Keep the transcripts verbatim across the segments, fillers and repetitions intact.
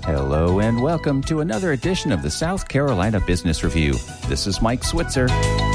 Hello and welcome to another edition of the South Carolina Business Review. This is Mike Switzer.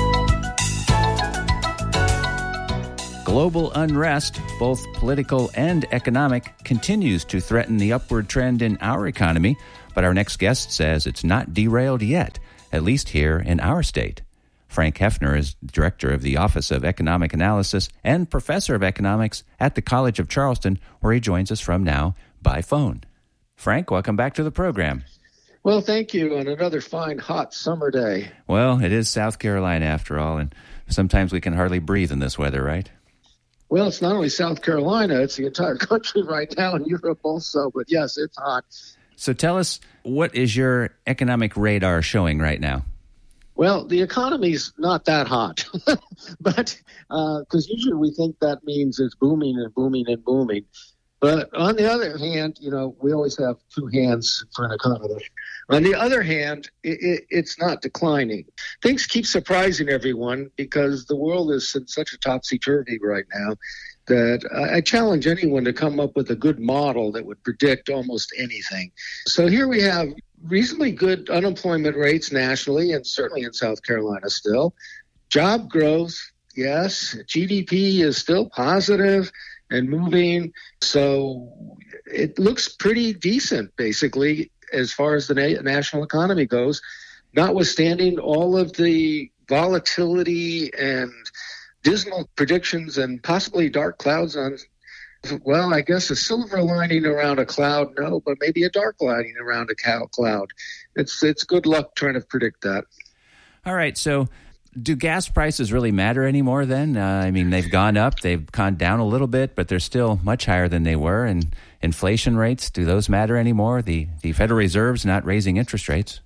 Global unrest, both political and economic, continues to threaten the upward trend in our economy, but our next guest says it's not derailed yet, at least here in our state. Frank Hefner is Director of the Office of Economic Analysis and Professor of Economics at the College of Charleston, where he joins us from now by phone. Frank, welcome back to the program. Well, thank you on another fine, hot summer day. Well, it is South Carolina after all, and sometimes we can hardly breathe in this weather, right? Well, it's not only South Carolina, it's the entire country right now, and Europe also, but yes, it's hot. So tell us, what is your economic radar showing right now? Well, the economy's not that hot, but because uh, usually we think that means it's booming and booming and booming. But on the other hand, you know, we always have two hands for an economist. On the other hand, it, it, it's not declining. Things keep surprising everyone because the world is in such a topsy-turvy right now that I, I challenge anyone to come up with a good model that would predict almost anything. So here we have reasonably good unemployment rates nationally and certainly in South Carolina still. Job growth, yes. G D P is still positive and moving. So it looks pretty decent, basically, as far as the na- national economy goes, notwithstanding all of the volatility and dismal predictions and possibly dark clouds on, well, I guess a silver lining around a cloud, no, but maybe a dark lining around a cow- cloud. It's, it's good luck trying to predict that. All right, so do gas prices really matter anymore then? Uh, I mean, they've gone up, they've gone down a little bit, but they're still much higher than they were. And inflation rates, do those matter anymore? The the Federal Reserve's not raising interest rates.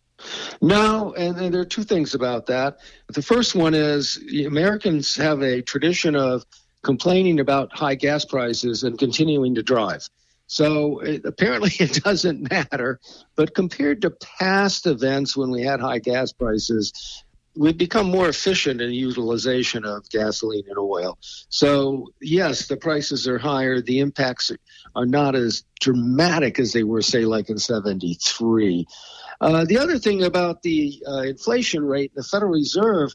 No, and, and there are two things about that. The first one is Americans have a tradition of complaining about high gas prices and continuing to drive. So it, apparently it doesn't matter. But compared to past events when we had high gas prices, we've become more efficient in utilization of gasoline and oil. So, yes, the prices are higher. The impacts are not as dramatic as they were, say, like in seventy-three. Uh, the other thing about the uh, inflation rate, the Federal Reserve,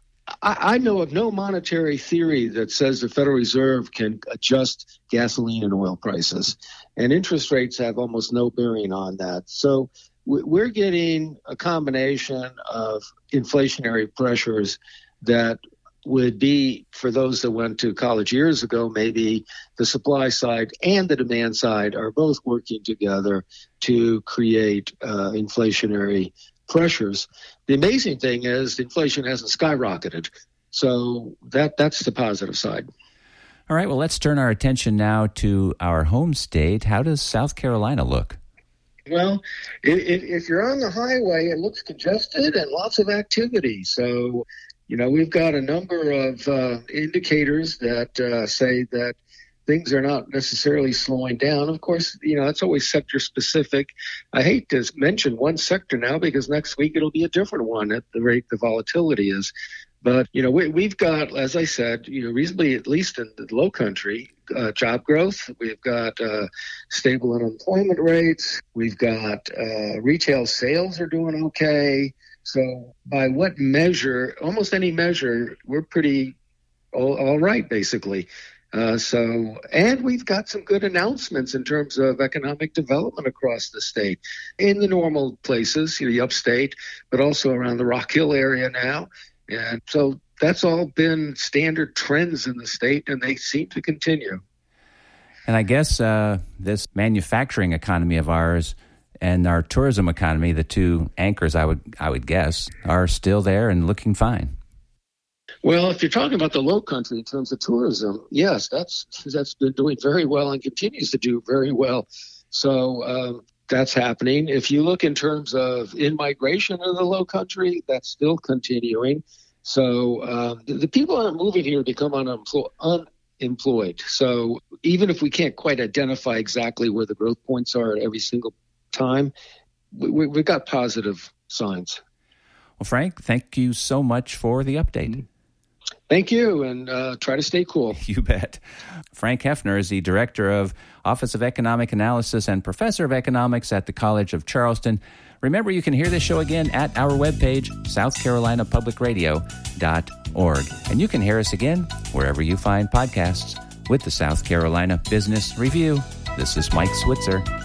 I, I know of no monetary theory that says the Federal Reserve can adjust gasoline and oil prices. And interest rates have almost no bearing on that. So we're getting a combination of inflationary pressures that would be, for those that went to college years ago, maybe the supply side and the demand side are both working together to create uh, inflationary pressures. The amazing thing is inflation hasn't skyrocketed. So that that's the positive side. All right, well, let's turn our attention now to our home state. How does South Carolina look? Well, if, if you're on the highway, it looks congested and lots of activity. So, you know, we've got a number of uh, indicators that uh, say that things are not necessarily slowing down. Of course, you know, that's always sector specific. I hate to mention one sector now because next week it'll be a different one at the rate the volatility is. But, you know, we, we've got, as I said, you know, reasonably, at least in the low country, uh, job growth. We've got uh, stable unemployment rates. We've got uh, retail sales are doing okay. So by what measure, almost any measure, we're pretty all, all right, basically. Uh, so, and we've got some good announcements in terms of economic development across the state in the normal places, you know, the upstate, but also around the Rock Hill area now. And so that's all been standard trends in the state, and they seem to continue. And I guess uh, this manufacturing economy of ours and our tourism economy, the two anchors, I would I would guess, are still there and looking fine. Well, if you're talking about the low country in terms of tourism, yes, that's that's been doing very well and continues to do very well. So um, that's happening. If you look in terms of in-migration in the low country, that's still continuing. So um, the, the people that are moving here become unemployed. unemployed. So even if we can't quite identify exactly where the growth points are at every single time, we, we've got positive signs. Well, Frank, thank you so much for the update. Thank you, and uh, try to stay cool. You bet. Frank Hefner is the Director of Office of Economic Analysis and Professor of Economics at the College of Charleston. Remember, you can hear this show again at our webpage, south carolina public radio dot org. And you can hear us again wherever you find podcasts with the South Carolina Business Review. This is Mike Switzer.